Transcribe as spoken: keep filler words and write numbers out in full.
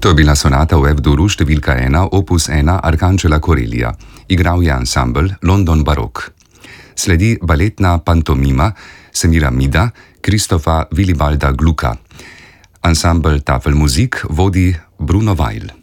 To je bila sonata v F-duru številka ena, opus ena Arcangela Corellia. Igral je ansambel London Baroque. Sledi baletna pantomima Semiramida Kristofa Vilibalda Glucka. Ansambel Tafelmusik vodi Bruno Weil.